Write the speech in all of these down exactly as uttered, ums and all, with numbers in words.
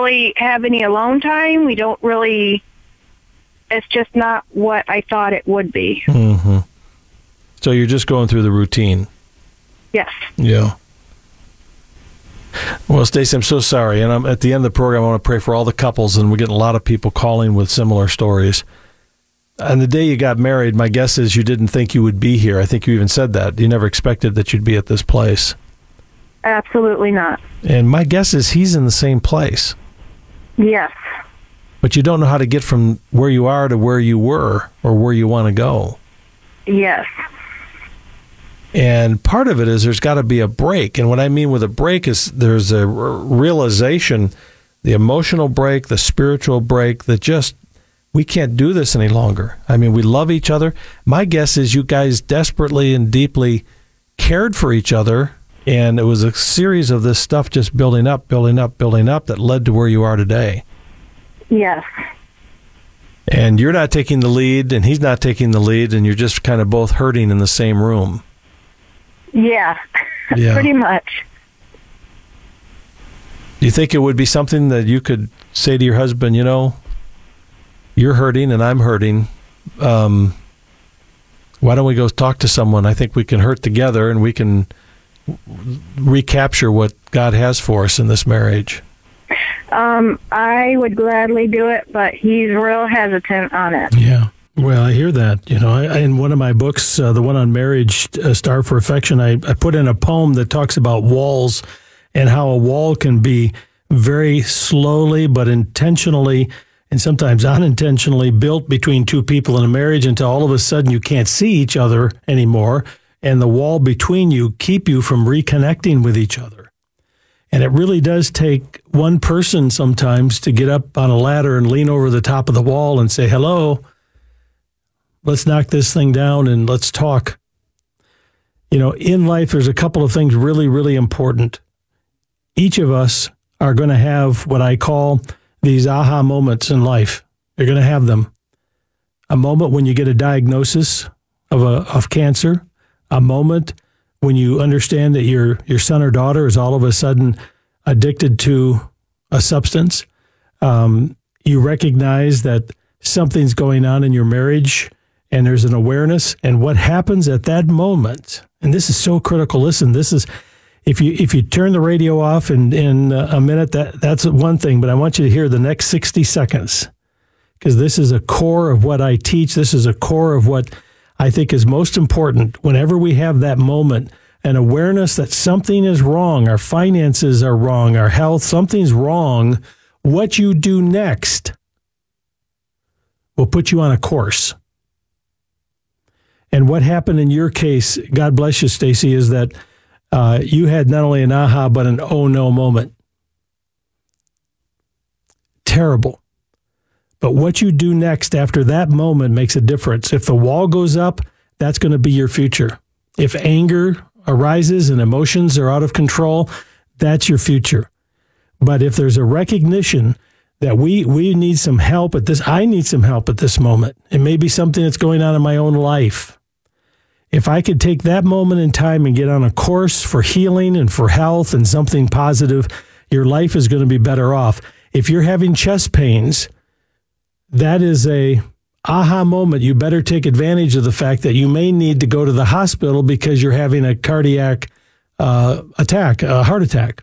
really have any alone time. We don't really, it's just not what I thought it would be. Mm-hmm. So you're just going through the routine. Yes. Yeah. Well, Stacey, I'm so sorry. And I'm at the end of the program, I want to pray for all the couples, and we're getting a lot of people calling with similar stories. On the day you got married, my guess is you didn't think you would be here. I think you even said that. You never expected that you'd be at this place. Absolutely not. And my guess is he's in the same place. Yes. But you don't know how to get from where you are to where you were or where you want to go. Yes. And part of it is there's got to be a break. And what I mean with a break is there's a realization, the emotional break, the spiritual break, that just, we can't do this any longer. I mean, we love each other. My guess is you guys desperately and deeply cared for each other, and it was a series of this stuff just building up, building up, building up that led to where you are today. Yes. And you're not taking the lead, and he's not taking the lead, and you're just kind of both hurting in the same room. Yeah, yeah. Pretty much. Do you think it would be something that you could say to your husband, you know, you're hurting and I'm hurting. Um, why don't we go talk to someone? I think we can hurt together, and we can recapture what God has for us in this marriage. Um, I would gladly do it, but he's real hesitant on it. Yeah. Well, I hear that. You know, I, in one of my books, uh, the one on marriage, uh, Starve for Affection, I, I put in a poem that talks about walls and how a wall can be very slowly but intentionally and sometimes unintentionally built between two people in a marriage until all of a sudden you can't see each other anymore, and the wall between you keep you from reconnecting with each other. And it really does take one person sometimes to get up on a ladder and lean over the top of the wall and say, hello, let's knock this thing down and let's talk. You know, in life, there's a couple of things really, really important. Each of us are going to have what I call these aha moments in life. You're going to have them. A moment when you get a diagnosis of a of cancer, a moment when you understand that your your son or daughter is all of a sudden addicted to a substance. Um, you recognize that something's going on in your marriage, and there's an awareness. And what happens at that moment, and this is so critical. Listen, this is, if you if you turn the radio off in, in a minute, that that's one thing, but I want you to hear the next sixty seconds, because this is a core of what I teach. This is a core of what I think is most important. Whenever we have that moment, an awareness that something is wrong, our finances are wrong, our health, something's wrong, what you do next will put you on a course. And what happened in your case, God bless you, Stacey, is that uh, you had not only an aha, but an oh no moment. Terrible. But what you do next after that moment makes a difference. If the wall goes up, that's going to be your future. If anger arises and emotions are out of control, that's your future. But if there's a recognition that we we need some help at this, I need some help at this moment. It may be something that's going on in my own life. If I could take that moment in time and get on a course for healing and for health and something positive, your life is going to be better off. If you're having chest pains, that is a aha moment. You better take advantage of the fact that you may need to go to the hospital because you're having a cardiac uh, attack, a heart attack.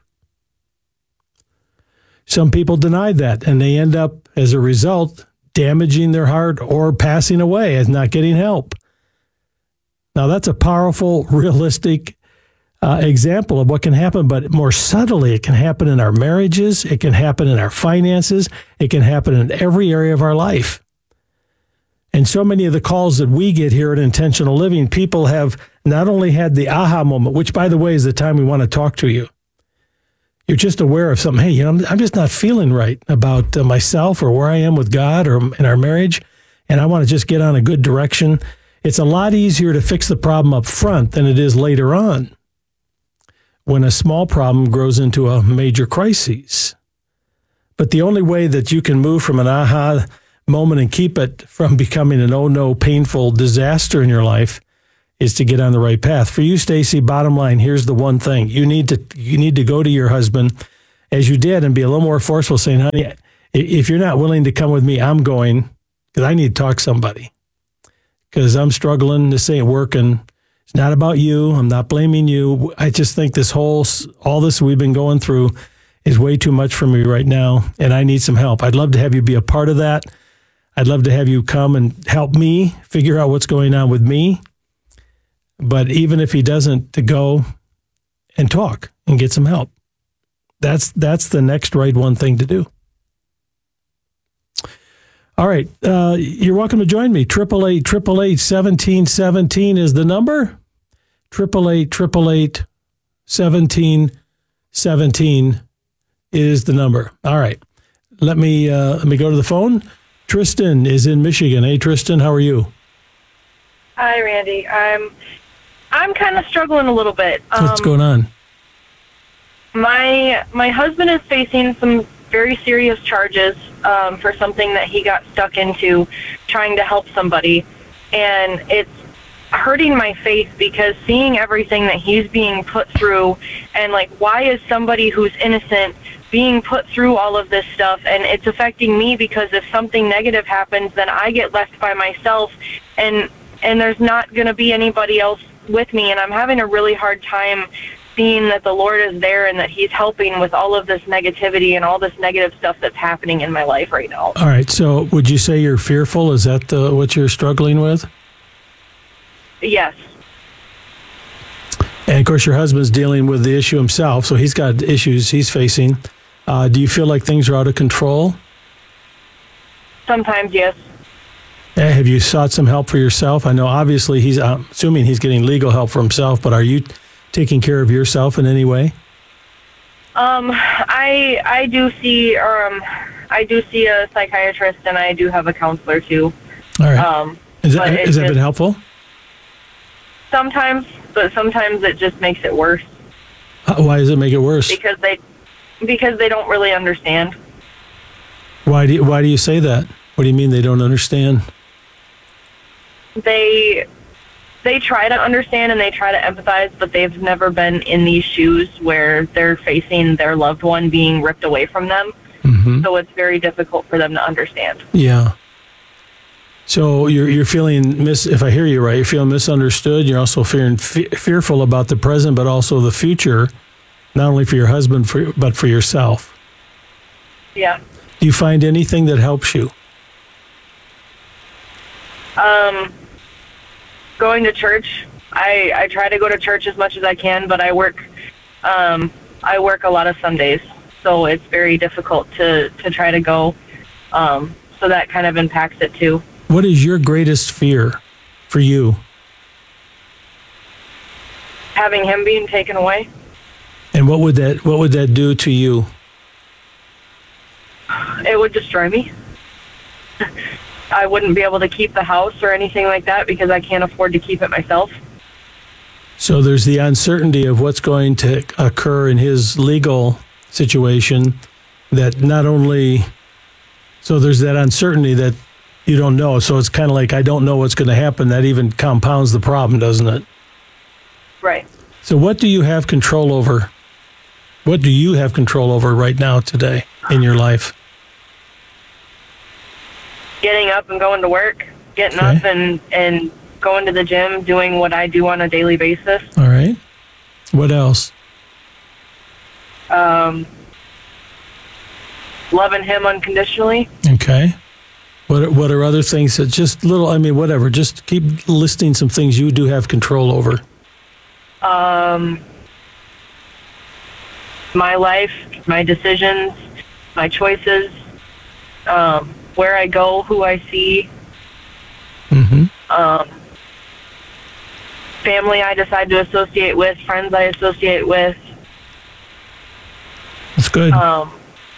Some people deny that, and they end up, as a result, damaging their heart or passing away as not getting help. Now, that's a powerful, realistic uh, example of what can happen, but more subtly, it can happen in our marriages, it can happen in our finances, it can happen in every area of our life. And so many of the calls that we get here at Intentional Living, people have not only had the aha moment, which, by the way, is the time we want to talk to you. You're just aware of something. Hey, you know, I'm, I'm just not feeling right about uh, myself or where I am with God or in our marriage, and I want to just get on a good direction. It's a lot easier to fix the problem up front than it is later on, when a small problem grows into a major crisis. But the only way that you can move from an aha moment and keep it from becoming an oh no painful disaster in your life is to get on the right path. For you, Stacey, bottom line, here's the one thing. You need to you need to go to your husband as you did and be a little more forceful, saying, honey, i- if you're not willing to come with me, I'm going because I need to talk to somebody because I'm struggling. This ain't working. It's not about you. I'm not blaming you. I just think this whole, all this we've been going through is way too much for me right now, and I need some help. I'd love to have you be a part of that. I'd love to have you come and help me figure out what's going on with me. But even if he doesn't, to go and talk and get some help. That's that's the next right one thing to do. All right. Uh, you're welcome to join me. Triple eight, triple eight, seventeen seventeen is the number. Triple eight, triple eight, seventeen seventeen is the number. All right. Let me uh, let me go to the phone. Tristan is in Michigan. Hey, Tristan, how are you? Hi, Randy. I'm I'm kind of struggling a little bit. Um, What's going on? My my husband is facing some very serious charges um, for something that he got stuck into, trying to help somebody, and it's hurting my faith because seeing everything that he's being put through, and like, why is somebody who's innocent being put through all of this stuff? And it's affecting me because if something negative happens, then I get left by myself, and and there's not going to be anybody else with me, and I'm having a really hard time seeing that the Lord is there and that he's helping with all of this negativity and all this negative stuff that's happening in my life right now. All right. So would you say you're fearful? Is that the, what you're struggling with? Yes. And of course, your husband's dealing with the issue himself, so he's got issues he's facing. Uh, do you feel like things are out of control? Sometimes, yes. Uh, have you sought some help for yourself? I know obviously he's, I'm assuming he's getting legal help for himself, but are you taking care of yourself in any way? Um, I I do see um I do see a psychiatrist, and I do have a counselor too. All right. Um, Is but that, it has that just- been helpful? Sometimes, but sometimes it just makes it worse Uh, Why does it make it worse? because they because they don't really understand. Why do you, why do you say that? What do you mean they don't understand? They they try to understand and they try to empathize, but they've never been in these shoes where they're facing their loved one being ripped away from them. Mm-hmm. So it's very difficult for them to understand. Yeah. So you're you're feeling mis. If I hear you right, you're feeling misunderstood. You're also fearing fe- fearful about the present, but also the future, not only for your husband, for, but for yourself. Yeah. Do you find anything that helps you? Um, going to church. I, I try to go to church as much as I can, but I work um, I work a lot of Sundays, so it's very difficult to, to try to go. Um, so that kind of impacts it too. What is your greatest fear for you? Having him being taken away. And what would that what would that do to you? It would destroy me. I wouldn't be able to keep the house or anything like that because I can't afford to keep it myself. So there's the uncertainty of what's going to occur in his legal situation that not only, so there's that uncertainty that you don't know. So it's kind of like, I don't know what's going to happen. That even compounds the problem, doesn't it? Right. So what do you have control over? What do you have control over right now today in your life? Getting up and going to work, getting Okay. up and, and going to the gym, doing what I do on a daily basis. All right. What else? Um, loving him unconditionally. Okay. What are, what are other things that just little, I mean, whatever, just keep listing some things you do have control over. Um, my life, my decisions, my choices, um, where I go, who I see, Mm-hmm. um, family I decide to associate with, friends I associate with. That's good. Um,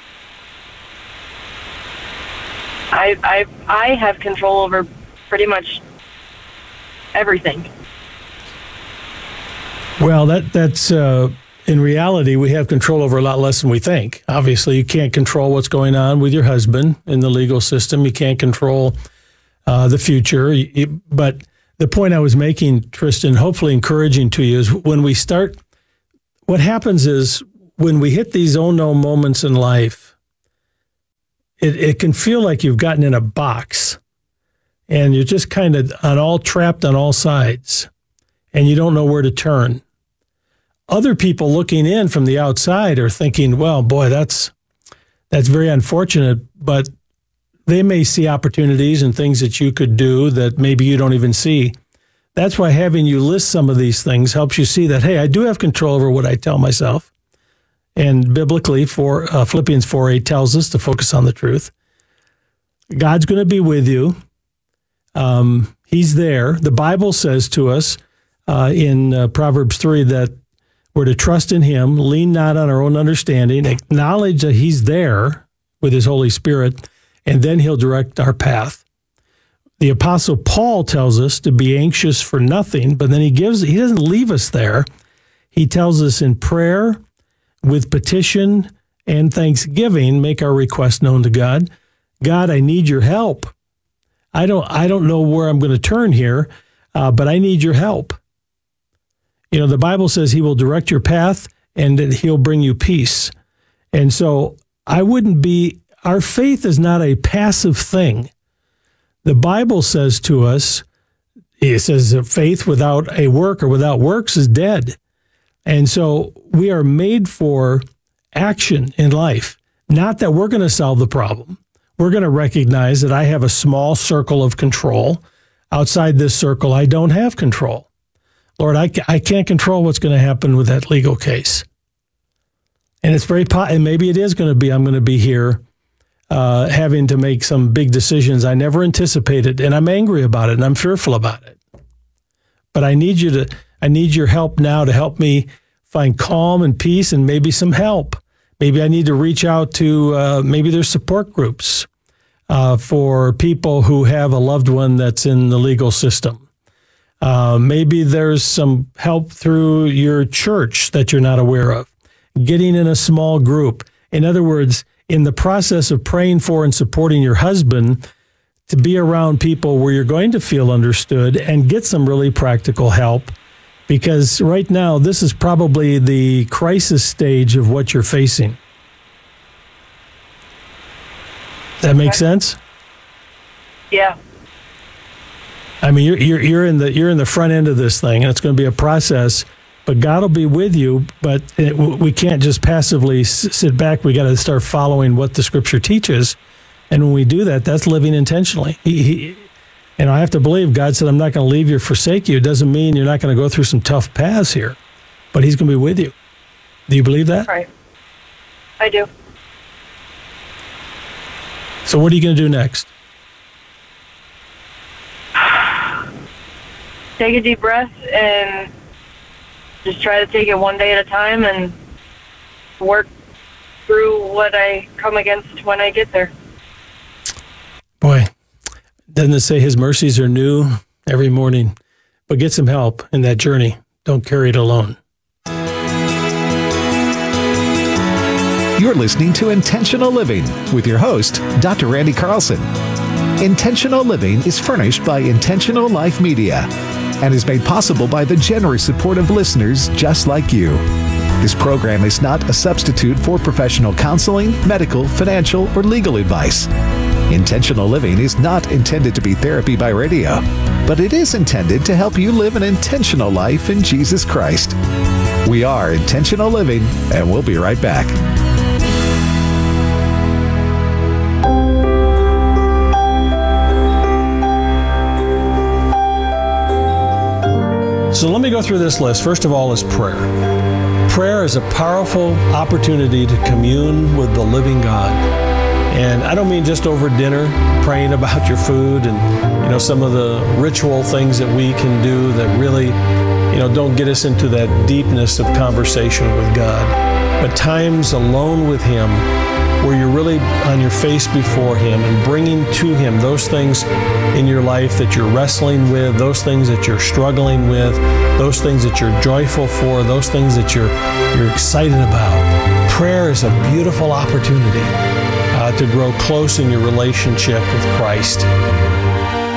I, I, I have control over pretty much everything. Well, that that's uh, in reality, we have control over a lot less than we think. Obviously, you can't control what's going on with your husband in the legal system. You can't control uh, the future. You- you- but the point I was making, Tristan, hopefully encouraging to you, is when we start, what happens is when we hit these oh no moments in life, it, it can feel like you've gotten in a box and you're just kind of on all trapped on all sides and you don't know where to turn. Other people looking in from the outside are thinking, well, boy, that's that's very unfortunate, but they may see opportunities and things that you could do that maybe you don't even see. That's why having you list some of these things helps you see that, hey, I do have control over what I tell myself. And biblically, for uh, Philippians four eight tells us to focus on the truth. God's going to be with you. Um, he's there. The Bible says to us uh, in uh, Proverbs three that we're to trust in him, lean not on our own understanding, acknowledge that he's there with his Holy Spirit, and then he'll direct our path. The Apostle Paul tells us to be anxious for nothing, but then he gives, he doesn't leave us there. He tells us in prayer, with petition and thanksgiving, make our request known to God. God, I need your help. I don't, I don't know where I'm going to turn here, uh, but I need your help. You know, the Bible says he will direct your path and that he'll bring you peace. And so I wouldn't be, our faith is not a passive thing. The Bible says to us, it says that faith without a work or without works is dead. And so we are made for action in life. Not that we're going to solve the problem. We're going to recognize that I have a small circle of control. Outside this circle, I don't have control. Lord, I, I can't control what's going to happen with that legal case. And it's very, po- and maybe it is going to be, I'm going to be here uh, having to make some big decisions I never anticipated, and I'm angry about it, and I'm fearful about it. But I need you to, I need your help now to help me find calm and peace and maybe some help. Maybe I need to reach out to, uh, maybe there's support groups uh, for people who have a loved one that's in the legal system. Uh, maybe there's some help through your church that you're not aware of. Getting in a small group. In other words, in the process of praying for and supporting your husband, to be around people where you're going to feel understood and get some really practical help. Because right now, this is probably the crisis stage of what you're facing. That makes sense? Yeah. I mean, you're you're you're in the you're in the front end of this thing, and it's going to be a process. But God will be with you. But it, we can't just passively s- sit back. We got to start following what the Scripture teaches, and when we do that, that's living intentionally. He, he, and I have to believe God said, "I'm not going to leave you or forsake you." It doesn't mean you're not going to go through some tough paths here, but He's going to be with you. Do you believe that? Right. I do. So what are you going to do next? Take a deep breath and just try to take it one day at a time and work through what I come against when I get there. Boy, doesn't it say His mercies are new every morning? But get some help in that journey. Don't carry it alone. You're listening to Intentional Living with your host, Doctor Randy Carlson. Intentional Living is furnished by Intentional Life Media and is made possible by the generous support of listeners just like you. This program is not a substitute for professional counseling, medical, financial, or legal advice. Intentional Living is not intended to be therapy by radio, but it is intended to help you live an intentional life in Jesus Christ. We are Intentional Living, and we'll be right back. So let me go through this list. First of all is prayer. Prayer is a powerful opportunity to commune with the living God. And I don't mean just over dinner, praying about your food and, you know, some of the ritual things that we can do that really, you know, don't get us into that deepness of conversation with God. But times alone with Him, where you're really on your face before Him and bringing to Him those things in your life that you're wrestling with, those things that you're struggling with, those things that you're joyful for, those things that you're you're excited about. Prayer is a beautiful opportunity uh, to grow close in your relationship with Christ.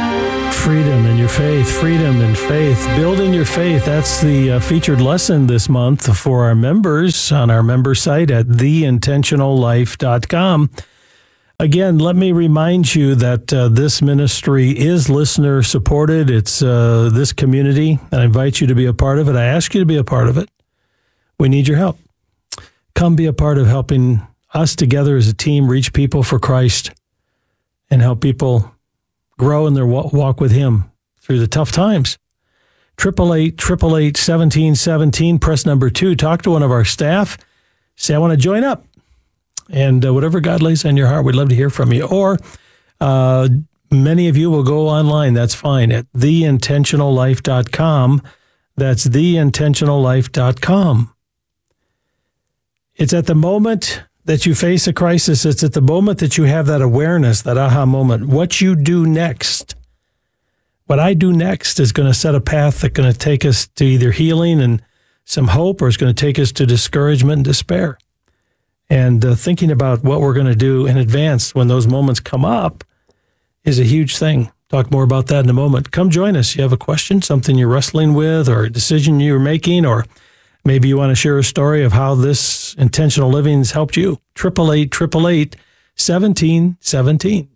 Freedom in your faith, freedom in faith, building your faith. That's the uh, featured lesson this month for our members on our member site at the intentional life dot com. Again, let me remind you that uh, this ministry is listener supported. It's uh, this community. I invite you to be a part of it. I ask you to be a part of it. We need your help. Come be a part of helping us together as a team reach people for Christ and help people grow in their walk with Him through the tough times. Triple eight, triple eight, seventeen seventeen. Press number two. Talk to one of our staff. Say, I want to join up. And uh, whatever God lays on your heart, we'd love to hear from you. Or uh, many of you will go online. That's fine at the intentional life dot com. That's the intentional life dot com. It's at the moment that you face a crisis. It's at the moment that you have that awareness, that aha moment. What you do next, what I do next is going to set a path that's going to take us to either healing and some hope, or it's going to take us to discouragement and despair. And uh, thinking about what we're going to do in advance when those moments come up is a huge thing. Talk more about that in a moment. Come join us. You have a question, something you're wrestling with, or a decision you're making, or maybe you want to share a story of how this intentional living has helped you. Triple eight, triple eight, seventeen seventeen.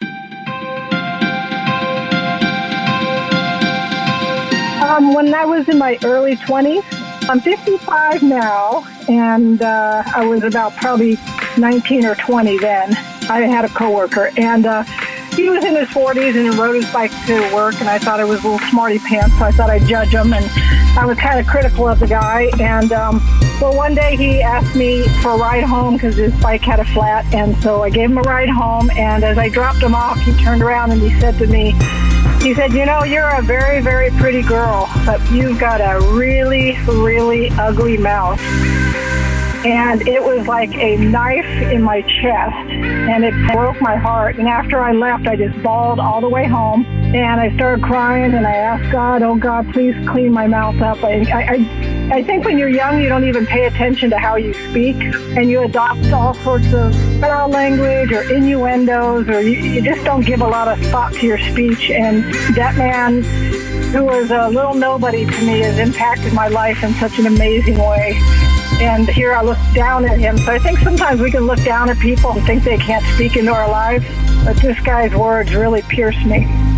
Um, when I was in my early twenties, I'm fifty-five now, and uh, I was about probably nineteen or twenty then. I had a coworker, and uh, he was in his forties and he rode his bike to work, and I thought I was a little smarty pants, so I thought I'd judge him, and I was kind of critical of the guy. And um, well, one day he asked me for a ride home because his bike had a flat, and so I gave him a ride home, and as I dropped him off, he turned around and he said to me, he said, you know, you're a very, very pretty girl, but you've got a really, really ugly mouth. And it was like a knife in my chest, and it broke my heart. And after I left, I just bawled all the way home, and I started crying, and I asked God, oh, God, please clean my mouth up. I, I, I think when you're young, you don't even pay attention to how you speak, and you adopt all sorts of foul language or innuendos, or you, you just don't give a lot of thought to your speech. And that man, who was a little nobody to me, has impacted my life in such an amazing way. And here I look down at him. So I think sometimes we can look down at people and think they can't speak into our lives. But this guy's words really pierced me.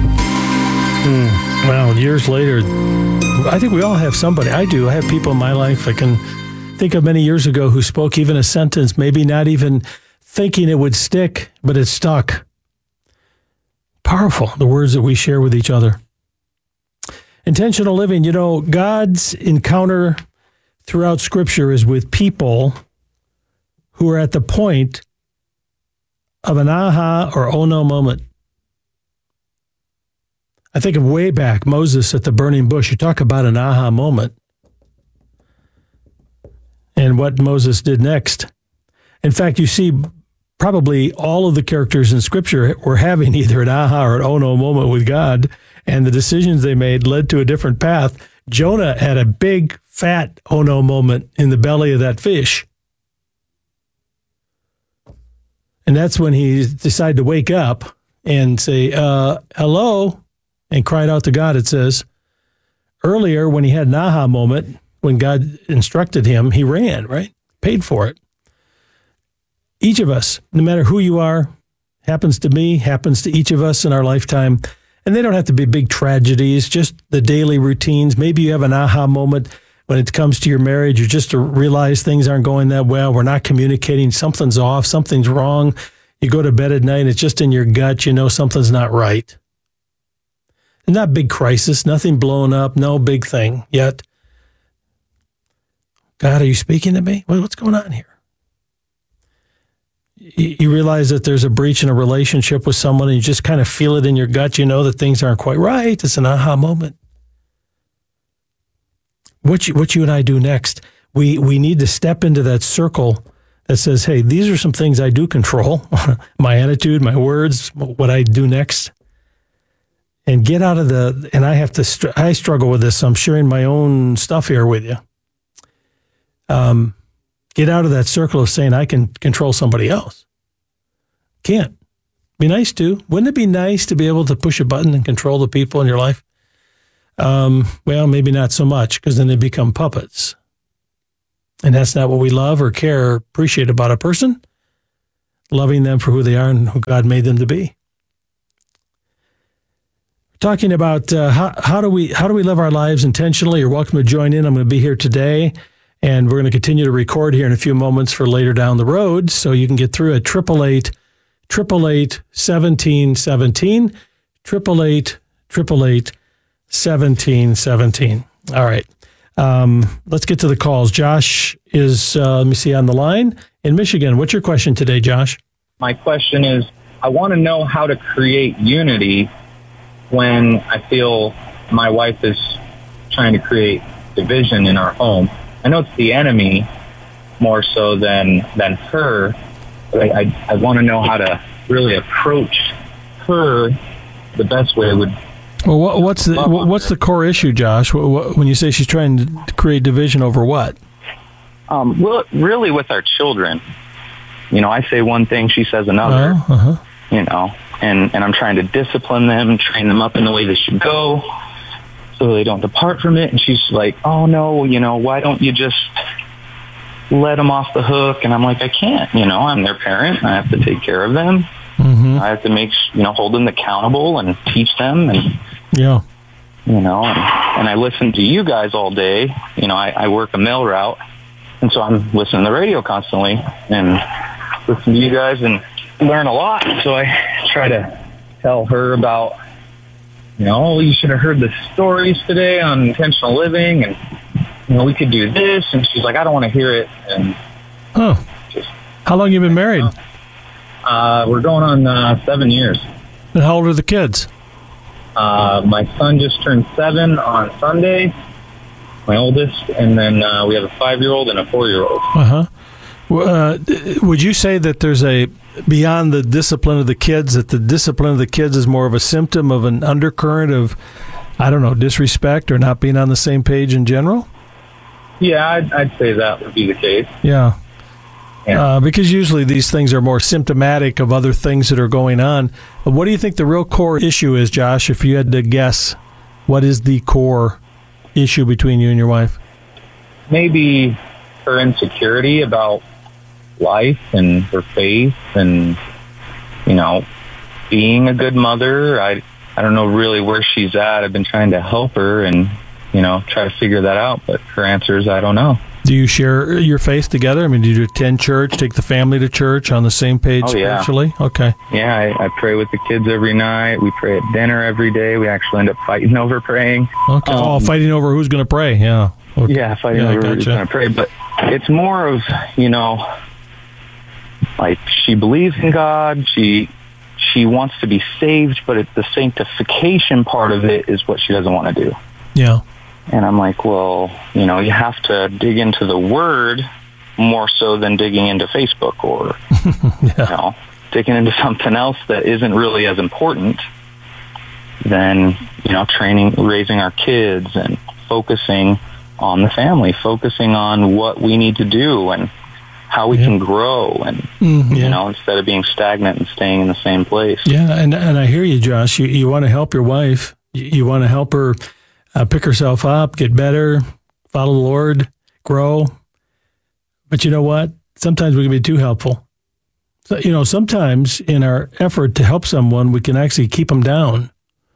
Mm, well, years later, I think we all have somebody. I do. I have people in my life I can think of many years ago who spoke even a sentence, maybe not even thinking it would stick, but it stuck. Powerful, the words that we share with each other. Intentional living, you know, God's encounter throughout Scripture is with people who are at the point of an aha or oh no moment. I think of way back, Moses at the burning bush. You talk about an aha moment and what Moses did next. In fact, you see probably all of the characters in Scripture were having either an aha or an oh no moment with God, and the decisions they made led to a different path. Jonah had a big, fat oh no moment in the belly of that fish. And that's when he decided to wake up and say, uh, hello, and cried out to God, it says. Earlier, when he had an aha moment, when God instructed him, he ran, right? Paid for it. Each of us, no matter who you are, happens to me, happens to each of us in our lifetime. And they don't have to be big tragedies, just the daily routines. Maybe you have an aha moment when it comes to your marriage, or just to realize things aren't going that well. We're not communicating. Something's off. Something's wrong. You go to bed at night, it's just in your gut. You know something's not right. Not big crisis, nothing blown up, no big thing yet. God, are you speaking to me? Well, what's going on here? You realize that there's a breach in a relationship with someone, and you just kind of feel it in your gut. You know that things aren't quite right. It's an aha moment. What you, what you and I do next, we, we need to step into that circle that says, hey, these are some things I do control, my attitude, my words, what I do next. And get out of the, and I have to, str- I struggle with this, so I'm sharing my own stuff here with you. Um, get out of that circle of saying I can control somebody else. Can't. Be nice to. Wouldn't it be nice to be able to push a button and control the people in your life? Um, well, maybe not so much, because then they become puppets. And that's not what we love or care or appreciate about a person. Loving them for who they are and who God made them to be. Talking about uh, how, how do we how do we live our lives intentionally? You're welcome to join in. I'm going to be here today, and we're going to continue to record here in a few moments for later down the road, so you can get through at triple eight, triple eight, seventeen seventeen, triple eight, triple eight, seventeen seventeen. All right, um, let's get to the calls. Josh is uh, let me see on the line in Michigan. What's your question today, Josh? My question is, I want to know how to create unity when I feel my wife is trying to create division in our home. I know it's the enemy more so than than her, but I, I, I want to know how to really approach her the best way would. Well, what, what's the what's the core issue, Josh? What, what, when you say she's trying to create division over what? Um, well, really with our children. You know, I say one thing, she says another. Uh, uh-huh. You know, and, and I'm trying to discipline them, train them up in the way they should go so they don't depart from it. And she's like, oh, no, you know, why don't you just let them off the hook? And I'm like, I can't. You know, I'm their parent. I have to take care of them. Mm-hmm. I have to make, you know, hold them accountable and teach them. And, yeah, you know, and, and I listen to you guys all day. You know, I, I work a mail route. And so I'm listening to the radio constantly and listen to you guys and learn a lot. So I try to tell her about, you know, oh, you should have heard the stories today on intentional living, and you know, we could do this. And she's like, I don't want to hear it. And oh, just, how long you been married? Uh, we're going on uh, seven years. And how old are the kids? Uh, my son just turned seven on Sunday, my oldest, and then uh, we have a five-year-old and a four-year-old. Uh-huh. Uh, would you say that there's a, beyond the discipline of the kids, that the discipline of the kids is more of a symptom of an undercurrent of, I don't know, disrespect or not being on the same page in general? Yeah, I'd, I'd say that would be the case. Yeah. yeah. Uh, because usually these things are more symptomatic of other things that are going on. But what do you think the real core issue is, Josh, if you had to guess? What is the core issue between you and your wife? Maybe her insecurity about life and her faith and, you know, being a good mother. I I don't know really where she's at. I've been trying to help her and, you know, try to figure that out. But her answer is, I don't know. Do you share your faith together? I mean, do you attend church, take the family to church on the same page oh, yeah. spiritually? Okay. Yeah, I, I pray with the kids every night. We pray at dinner every day. We actually end up fighting over praying. Okay. Um, oh, fighting over who's going to pray. Yeah. Okay. Yeah, fighting yeah, over gotcha. who's going to pray. But it's more of, you know, like she believes in God. She she wants to be saved, but it's the sanctification part of it is what she doesn't want to do. Yeah. And I'm like, well, you know, you have to dig into the Word more so than digging into Facebook or, yeah. you know, digging into something else that isn't really as important than, you know, training, raising our kids and focusing on the family, focusing on what we need to do and how we yeah. can grow and, mm, yeah. you know, instead of being stagnant and staying in the same place. Yeah, and and I hear you, Josh. You, you want to help your wife. You, you want to help her Uh, pick herself up, get better, follow the Lord, grow. But you know what? Sometimes we can be too helpful. So, you know, sometimes in our effort to help someone, we can actually keep them down.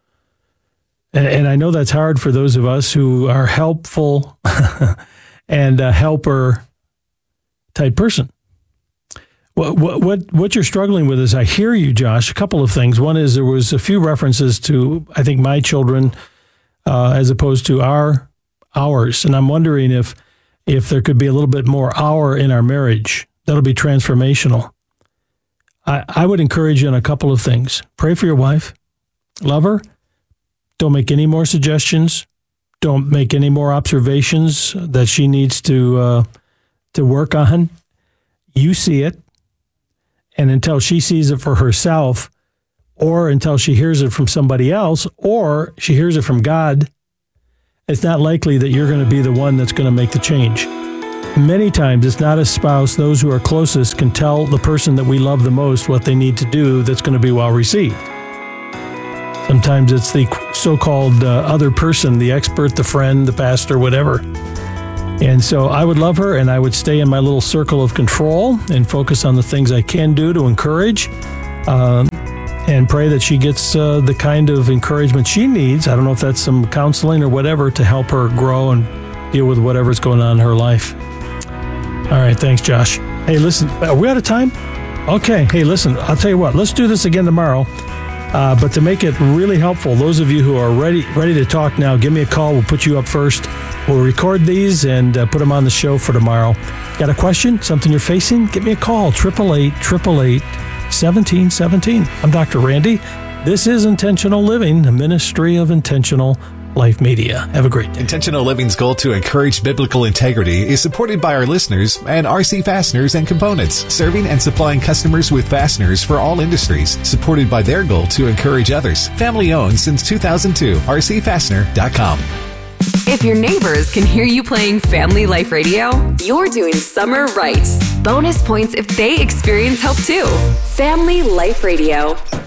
And, and I know that's hard for those of us who are helpful and a helper type person. What, what what what you're struggling with is, I hear you, Josh, a couple of things. One is there was a few references to, I think, my children, Uh, as opposed to our ours. And I'm wondering if if there could be a little bit more our in our marriage. That'll be transformational. I, I would encourage you on a couple of things. Pray for your wife. Love her. Don't make any more suggestions. Don't make any more observations that she needs to uh, to work on. You see it. And until she sees it for herself, or until she hears it from somebody else, or she hears it from God, it's not likely that you're going to be the one that's going to make the change. many times it's not a spouse. Those who are closest can tell the person that we love the most what they need to do that's going to be well received. Sometimes it's the so-called uh, other person, the expert, the friend, the pastor, whatever. And so I would love her, and I would stay in my little circle of control and focus on the things I can do to encourage, um, and pray that she gets uh, the kind of encouragement she needs. I don't know if that's some counseling or whatever to help her grow and deal with whatever's going on in her life. All right, thanks, Josh. Hey, listen, are we out of time? Okay, hey, listen, I'll tell you what, let's do this again tomorrow. Uh, but to make it really helpful, those of you who are ready ready to talk now, give me a call. We'll put you up first. We'll record these and uh, put them on the show for tomorrow. Got a question? Something you're facing? Give me a call. eight eight eight, eight eight eight, one seven one seven. I'm Doctor Randy. This is Intentional Living, a ministry of Intentional Life Media. Have a great day. Intentional Living's goal to encourage biblical integrity is supported by our listeners and R C Fasteners and Components, serving and supplying customers with fasteners for all industries, supported by their goal to encourage others. Family owned since two thousand two. R C Fastener dot com. If your neighbors can hear you playing Family Life Radio, you're doing summer right. Bonus points if they experience help too. Family Life Radio.